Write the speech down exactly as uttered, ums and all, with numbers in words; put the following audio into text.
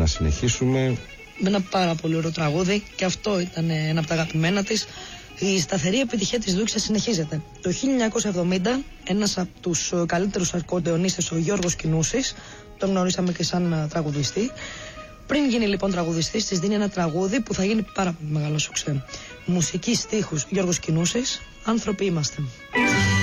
να συνεχίσουμε με ένα πάρα πολύ ωραίο τραγούδι, και αυτό ήταν ένα από τα αγαπημένα της. Η σταθερή επιτυχία της Δούξα συνεχίζεται. Το χίλια εννιακόσια εβδομήντα ένας από τους καλύτερους ακορντεονίστες, ο Γιώργος Κινούσης, τον γνωρίσαμε και σαν τραγουδιστή. Πριν γίνει λοιπόν τραγουδιστής, της δίνει ένα τραγούδι που θα γίνει πάρα πολύ μεγάλο σουξέ. Μουσική, στίχους Γιώργος Κινούσης, άνθρωποι είμαστε.